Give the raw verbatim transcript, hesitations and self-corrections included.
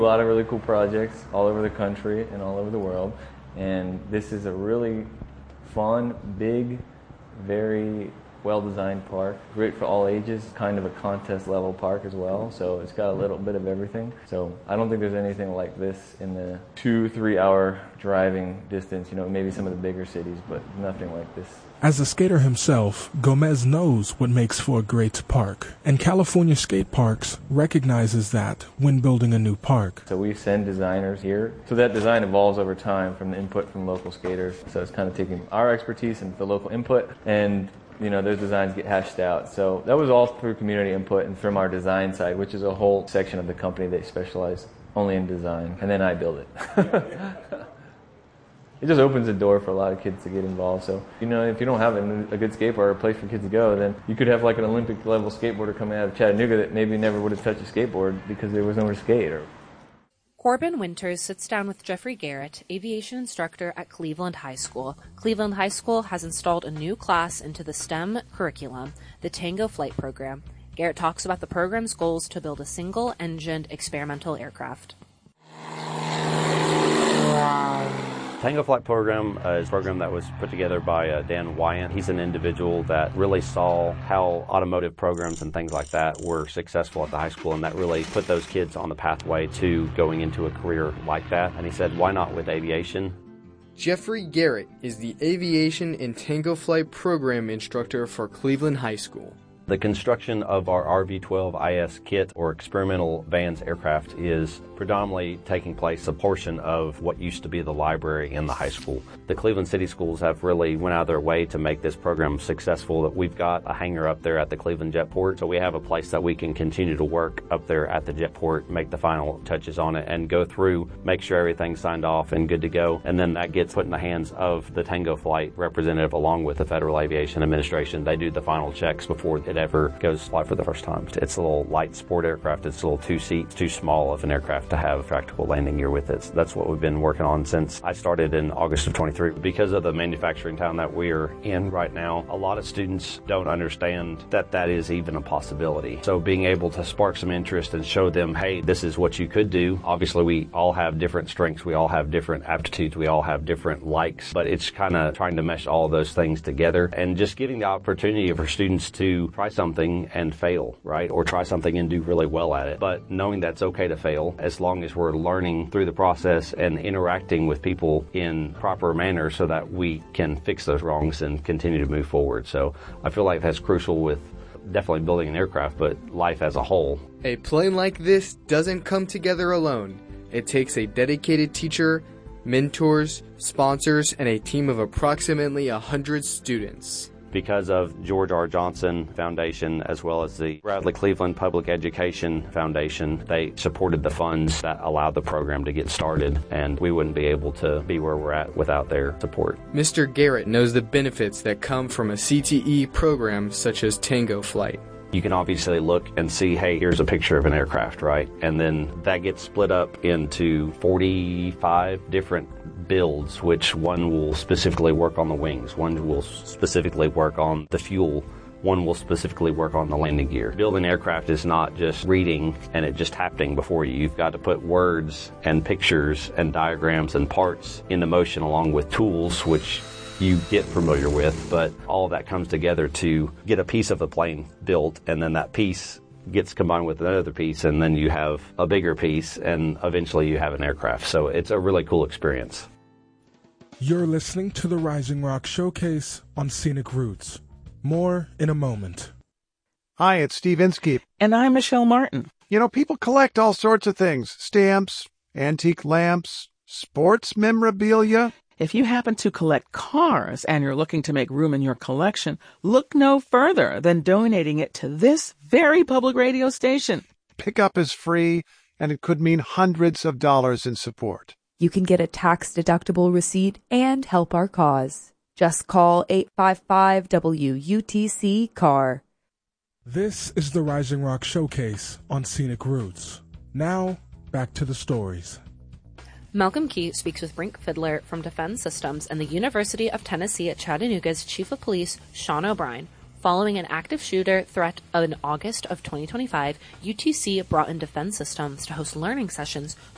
A lot of really cool projects all over the country and all over the world, and this is a really fun, big, very well-designed park. Great for all ages, kind of a contest-level park as well, so it's got a little bit of everything. So I don't think there's anything like this in the two, three-hour driving distance, you know, maybe some of the bigger cities, but nothing like this. As a skater himself, Gomez knows what makes for a great park, and California Skate Parks recognizes that when building a new park. So we send designers here, so that design evolves over time from the input from local skaters. So it's kind of taking our expertise and the local input, and you know, those designs get hashed out. So that was all through community input and from our design side, which is a whole section of the company that specialize only in design, and then I build it. It just opens the door for a lot of kids to get involved. So, you know, if you don't have a, a good skate park or a place for kids to go, then you could have like an Olympic level skateboarder coming out of Chattanooga that maybe never would have touched a skateboard because there was nowhere to skate. Or... Corbin Winters sits down with Jeffrey Garrett, aviation instructor at Cleveland High School. Cleveland High School has installed a new class into the STEM curriculum, the Tango Flight Program. Garrett talks about the program's goals to build a single-engined experimental aircraft. Tango Flight Program uh, is a program that was put together by uh, Dan Wyant. He's an individual that really saw how automotive programs and things like that were successful at the high school, and that really put those kids on the pathway to going into a career like that. And he said, why not with aviation? Jeffrey Garrett is the Aviation and Tango Flight Program instructor for Cleveland High School. The construction of our R V twelve I S kit, or experimental Vans aircraft, is predominantly taking place a portion of what used to be the library in the high school. The Cleveland City Schools have really went out of their way to make this program successful. We've got a hangar up there at the Cleveland Jetport, so we have a place that we can continue to work up there at the Jetport, make the final touches on it, and go through, make sure everything's signed off and good to go. And then that gets put in the hands of the Tango Flight representative along with the Federal Aviation Administration. They do the final checks before it ever goes fly for the first time. It's a little light sport aircraft. It's a little two-seat, too small of an aircraft to have a practical landing gear with it. So that's what we've been working on since I started in August of twenty-three. Because of the manufacturing town that we're in right now, a lot of students don't understand that that is even a possibility. So being able to spark some interest and show them, hey, this is what you could do. Obviously, we all have different strengths. We all have different aptitudes. We all have different likes. But it's kind of trying to mesh all those things together and just giving the opportunity for students to try something and fail, right? Or try something and do really well at it. But knowing that's okay to fail as long as we're learning through the process and interacting with people in proper manner so that we can fix those wrongs and continue to move forward. So I feel like that's crucial with definitely building an aircraft, but life as a whole. A plane like this doesn't come together alone. It takes a dedicated teacher, mentors, sponsors, and a team of approximately one hundred students. Because of George R. Johnson Foundation, as well as the Bradley Cleveland Public Education Foundation, they supported the funds that allowed the program to get started, and we wouldn't be able to be where we're at without their support. Mister Garrett knows the benefits that come from a C T E program such as Tango Flight. You can obviously look and see, hey, here's a picture of an aircraft, right? And then that gets split up into forty-five different builds, which one will specifically work on the wings, one will specifically work on the fuel, one will specifically work on the landing gear. Building aircraft is not just reading and it just happening before you. You've got to put words and pictures and diagrams and parts into motion along with tools, which you get familiar with, but all of that comes together to get a piece of the plane built, and then that piece gets combined with another piece, and then you have a bigger piece, and eventually you have an aircraft. So it's a really cool experience. You're listening to the Rising Rock Showcase on Scenic Roots. More in a moment. Hi, it's Steve Inskeep. And I'm Michelle Martin. You know, people collect all sorts of things. Stamps, antique lamps, sports memorabilia. If you happen to collect cars and you're looking to make room in your collection, look no further than donating it to this very public radio station. Pickup is free, and it could mean hundreds of dollars in support. You can get a tax-deductible receipt and help our cause. Just call eight five five W U T C C A R. This is the Rising Rock Showcase on Scenic Roots. Now, back to the stories. Malcolm Key speaks with Brink Fiddler from Defense Systems and the University of Tennessee at Chattanooga's Chief of Police, Sean O'Brien. Following an active shooter threat in August of twenty twenty-five, U T C brought in Defense Systems to host learning sessions